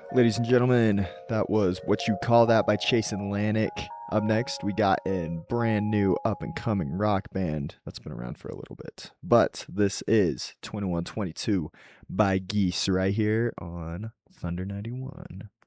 Ladies and gentlemen, that was What You Call That by Chase Atlantic. Up next, we got a brand new up and coming rock band that's been around for a little bit. But this is 2122 by Geese right here on Thunder 91.